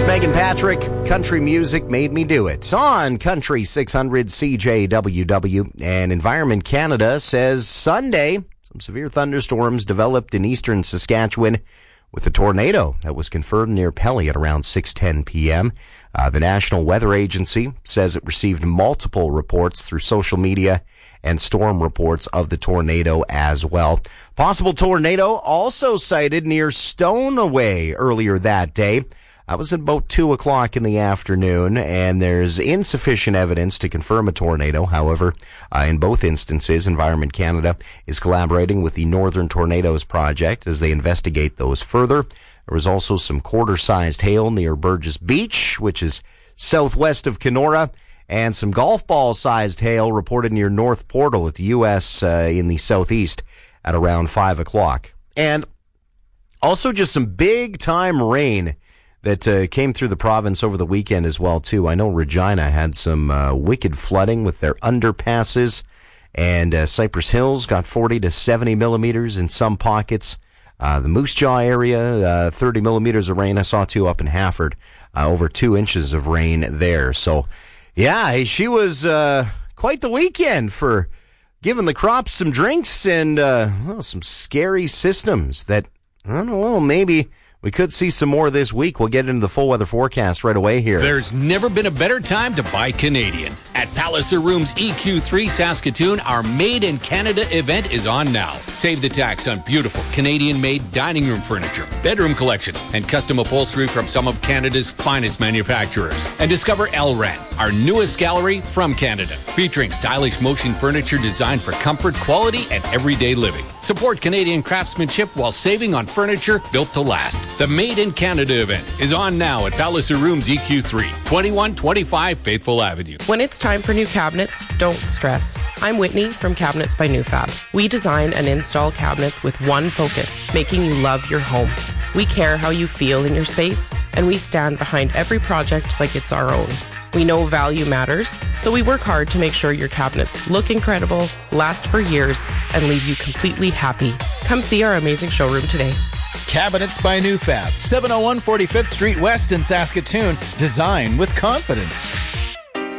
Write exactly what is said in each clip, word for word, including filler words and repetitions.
Megan Patrick, Country Music Made Me Do It. On Country six hundred C J W W, and Environment Canada says Sunday, some severe thunderstorms developed in eastern Saskatchewan with a tornado that was confirmed near Pelly at around six ten p.m. Uh, the National Weather Agency says it received multiple reports through social media and storm reports of the tornado as well. Possible tornado also sighted near Stoneway earlier that day. That was at about two o'clock in the afternoon, and there's insufficient evidence to confirm a tornado. However, uh, in both instances, Environment Canada is collaborating with the Northern Tornadoes Project as they investigate those further. There was also some quarter-sized hail near Burgess Beach, which is southwest of Kenora, and some golf ball-sized hail reported near North Portal at the U S uh, in the southeast at around five o'clock. And also just some big-time rain that uh, came through the province over the weekend as well, too. I know Regina had some uh, wicked flooding with their underpasses, and uh, Cypress Hills got forty to seventy millimeters in some pockets. Uh, the Moose Jaw area, uh, thirty millimeters of rain. I saw, too, up in Hafford, uh, over two inches of rain there. So, yeah, she was uh, quite the weekend for giving the crops some drinks and uh, well, some scary systems that, I don't know, maybe we could see some more this week. We'll get into the full weather forecast right away here. There's never been a better time to buy Canadian. At Palliser Rooms E Q three Saskatoon, our Made in Canada event is on now. Save the tax on beautiful Canadian-made dining room furniture, bedroom collections, and custom upholstery from some of Canada's finest manufacturers. And discover Elran, our newest gallery from Canada, featuring stylish motion furniture designed for comfort, quality, and everyday living. Support Canadian craftsmanship while saving on furniture built to last. The Made in Canada event is on now at Palliser Rooms E Q three, twenty-one twenty-five Faithful Avenue. When it's time for new cabinets, don't stress. I'm Whitney from Cabinets by NewFab. We design and install cabinets with one focus, making you love your home. We care how you feel in your space, and we stand behind every project like it's our own. We know value matters, so we work hard to make sure your cabinets look incredible, last for years, and leave you completely happy. Come see our amazing showroom today. Cabinets by NewFab, seven oh one forty-fifth Street West in Saskatoon. Design with confidence.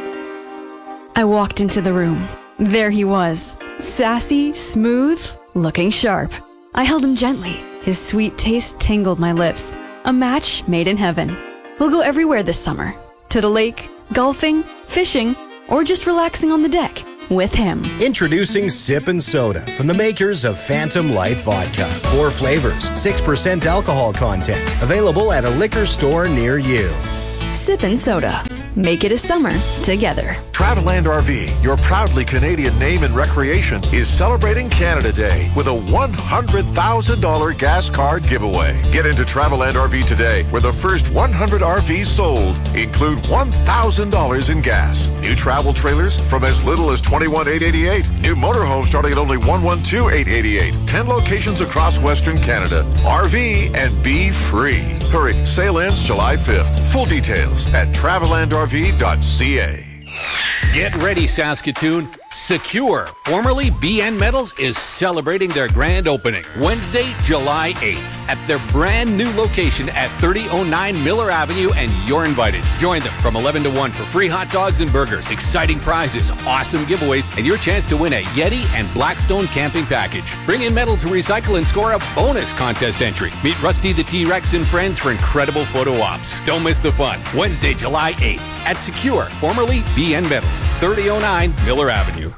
I walked into the room. There he was, sassy, smooth, looking sharp. I held him gently. His sweet taste tingled my lips. A match made in heaven. We'll go everywhere this summer. To the lake, golfing, fishing, or just relaxing on the deck with him. Introducing Sip and Soda from the makers of Phantom Light Vodka. Four flavors, six percent alcohol content. Available at a liquor store near you. Sip and Soda. Make it a summer together. Travelland R V, your proudly Canadian name in recreation, is celebrating Canada Day with a one hundred thousand dollars gas card giveaway. Get into Travelland R V today, where the first one hundred R Vs sold include one thousand dollars in gas. New travel trailers from as little as twenty-one thousand eight hundred eighty-eight dollars. New motorhomes starting at only one hundred twelve thousand eight hundred eighty-eight dollars. Ten locations across Western Canada. R V and be free. Hurry, sale ends July fifth. Full details at travelland r v dot c a. Get ready, Saskatoon. Secure, formerly B N Metals, is celebrating their grand opening Wednesday, July eighth at their brand new location at thirty oh nine Miller Avenue, and you're invited. Join them from eleven to one for free hot dogs and burgers, exciting prizes, awesome giveaways, and your chance to win a Yeti and Blackstone camping package. Bring in metal to recycle and score a bonus contest entry. Meet Rusty the T-Rex and friends for incredible photo ops. Don't miss the fun. Wednesday, July eighth at Secure, formerly B N Metals, thirty oh nine Miller Avenue.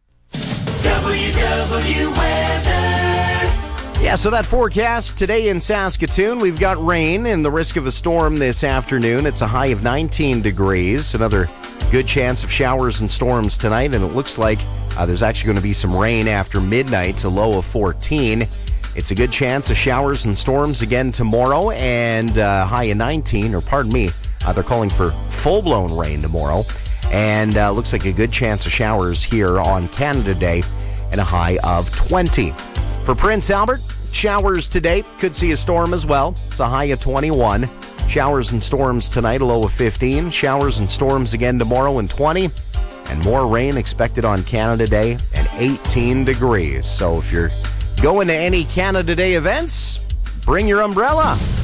W W Weather. Yeah, so that forecast today in Saskatoon, we've got rain and the risk of a storm this afternoon. It's a high of nineteen degrees. Another good chance of showers and storms tonight, and it looks like uh, there's actually going to be some rain after midnight, to low of fourteen. It's a good chance of showers and storms again tomorrow, and uh, high of nineteen, or pardon me, uh, they're calling for full-blown rain tomorrow. And uh, looks like a good chance of showers here on Canada Day, and a high of twenty. For Prince Albert, showers today. Could see a storm as well. It's a high of twenty-one. Showers and storms tonight, a low of fifteen. Showers and storms again tomorrow, and twenty. And more rain expected on Canada Day, and eighteen degrees. So if you're going to any Canada Day events, bring your umbrella.